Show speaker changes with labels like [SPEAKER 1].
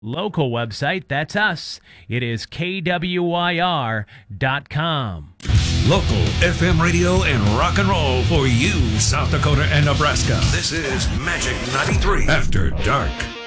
[SPEAKER 1] Local website, that's us. It is KWYR.com.
[SPEAKER 2] Local FM radio and rock and roll for you, South Dakota and Nebraska. This is Magic 93 After Dark.